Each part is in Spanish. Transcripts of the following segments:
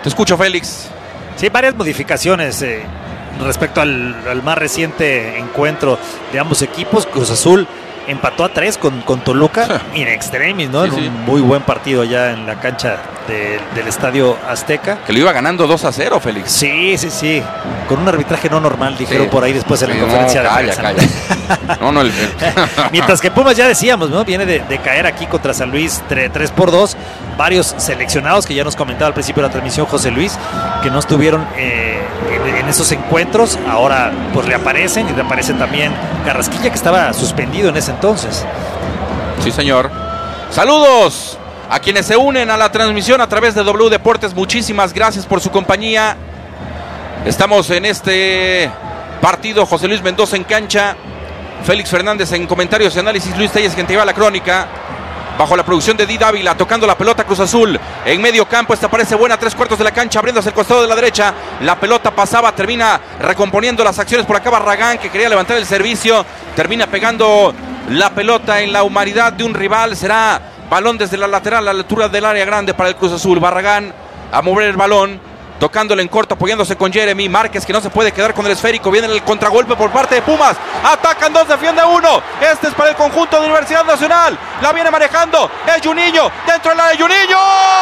Te escucho, Félix. Sí, varias modificaciones respecto al más reciente encuentro de ambos equipos. Cruz Azul empató a 3 con Toluca in extremis, ¿no? Sí, un muy buen partido allá en la cancha del Estadio Azteca. Que lo iba ganando 2-0, Félix. Sí. Con un arbitraje no normal, dijeron por ahí después en la conferencia de prensa. Calla. No. Mientras que Pumas, ya decíamos, ¿no? Viene de caer aquí contra San Luis 3-2. Varios seleccionados que ya nos comentaba al principio de la transmisión José Luis, que no estuvieron en esos encuentros. Ahora pues reaparecen, y reaparece también Carrasquilla, que estaba suspendido en ese entonces. Sí, señor. Saludos a quienes se unen a la transmisión a través de W Deportes. Muchísimas gracias por su compañía. Estamos en este partido. José Luis Mendoza en cancha, Félix Fernández en comentarios y análisis, Luis Telles, quien te lleva la crónica. Bajo la producción de Di Dávila, tocando la pelota Cruz Azul en medio campo. Esta parece buena, 3/4 de la cancha, abriéndose el costado de la derecha. La pelota pasaba, termina recomponiendo las acciones por acá Barragán, que quería levantar el servicio. Termina pegando la pelota en la humanidad de un rival. Será balón desde la lateral a la altura del área grande para el Cruz Azul. Barragán a mover el balón, tocándole en corto, apoyándose con Jeremy Márquez, que no se puede quedar con el esférico. Viene el contragolpe por parte de Pumas. Atacan 2, defiende 1. Este es para el conjunto de Universidad Nacional. La viene manejando el Juninho, dentro del área, Juninho.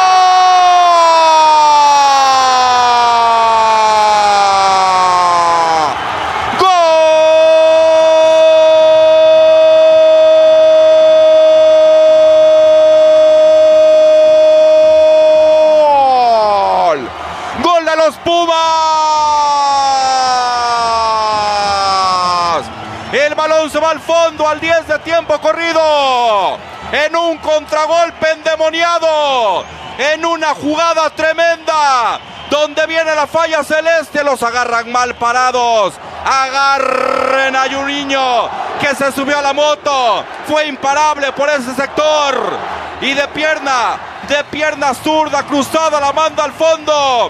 Pumas. El balón se va al fondo al 10 de tiempo corrido. En un contragolpe endemoniado. En una jugada tremenda. Donde viene la falla celeste. Los agarran mal parados. Agarren a Juninho, que se subió a la moto. Fue imparable por ese sector. Y de pierna zurda cruzada la manda al fondo.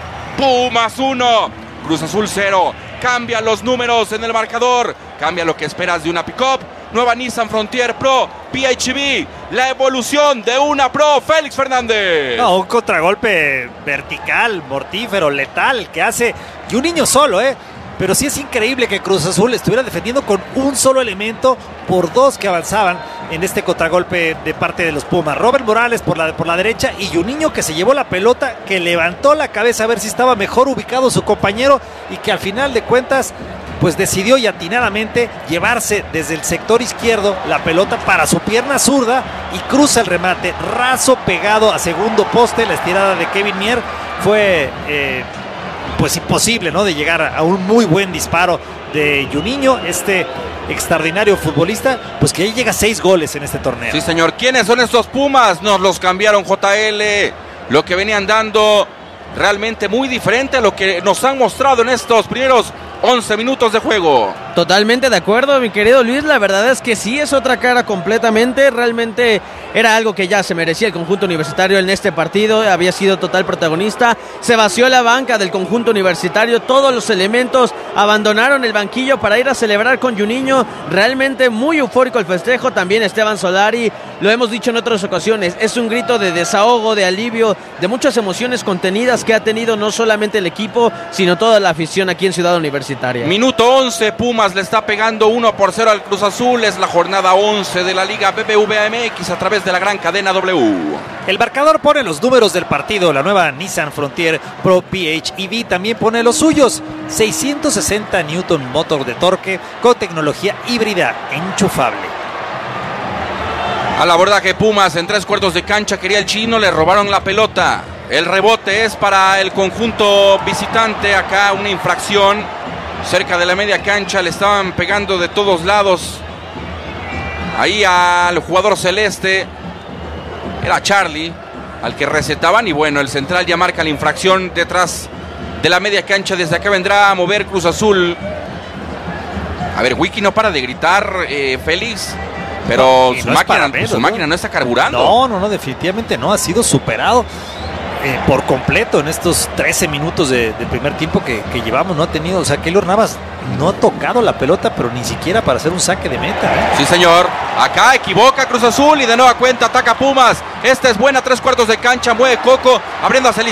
Pumas 1, Cruz Azul 0. Cambia los números en el marcador. Cambia lo que esperas de una pick-up. Nueva Nissan Frontier Pro PHEV. La evolución de una Pro. Félix Fernández. No, un contragolpe vertical, mortífero, letal, que hace Juninho solo, Pero sí es increíble que Cruz Azul estuviera defendiendo con un solo elemento por 2 que avanzaban en este contragolpe de parte de los Pumas. Robert Morales por la derecha y Juninho, que se llevó la pelota, que levantó la cabeza a ver si estaba mejor ubicado su compañero, y que al final de cuentas pues decidió y atinadamente llevarse desde el sector izquierdo la pelota para su pierna zurda y cruza el remate raso pegado a segundo poste. La estirada de Kevin Mier fue pues imposible, ¿no?, de llegar a un muy buen disparo de Juninho, este extraordinario futbolista, pues que ya llega a 6 goles en este torneo. Sí, señor. ¿Quiénes son estos Pumas? Nos los cambiaron, JL. Lo que venían dando realmente muy diferente a lo que nos han mostrado en estos primeros 11 minutos de juego. Totalmente de acuerdo, mi querido Luis. La verdad es que sí es otra cara completamente. Realmente era algo que ya se merecía el conjunto universitario en este partido. Había sido total protagonista. Se vació la banca del conjunto universitario. Todos los elementos abandonaron el banquillo para ir a celebrar con Juninho. Realmente muy eufórico el festejo. También Esteban Solari, lo hemos dicho en otras ocasiones, es un grito de desahogo, de alivio, de muchas emociones contenidas que ha tenido no solamente el equipo, sino toda la afición aquí en Ciudad Universitaria. Minuto 11, Pumas le está pegando 1-0 al Cruz Azul. Es la jornada 11 de la Liga BBVA MX a través de la gran cadena W. El marcador pone los números del partido. La nueva Nissan Frontier Pro PHEV también pone los suyos. 660 Newton motor de torque con tecnología híbrida enchufable. Al abordaje Pumas en 3/4 de cancha, quería el chino, le robaron la pelota. El rebote es para el conjunto visitante. Acá una infracción cerca de la media cancha. Le estaban pegando de todos lados ahí al jugador celeste. Era Charlie al que recetaban. Y bueno, el central ya marca la infracción detrás de la media cancha. Desde acá vendrá a mover Cruz Azul. A ver, Wiki no para de gritar, Félix. Pero su máquina no está carburando. No, definitivamente no. Ha sido superado por completo en estos 13 minutos de primer tiempo que llevamos. No ha tenido, o sea, Keylor Navas no ha tocado la pelota, pero ni siquiera para hacer un saque de meta. Sí, señor. Acá equivoca Cruz Azul y de nueva cuenta ataca Pumas. Esta es buena, 3/4 de cancha, mueve Coco, abriendo hacia el